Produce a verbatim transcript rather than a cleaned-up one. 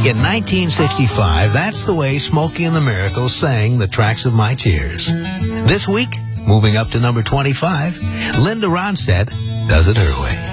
In nineteen sixty-five, that's the way Smokey and the Miracles sang The Tracks of My Tears. This week, moving up to number twenty-five, Linda Ronstadt does it her way.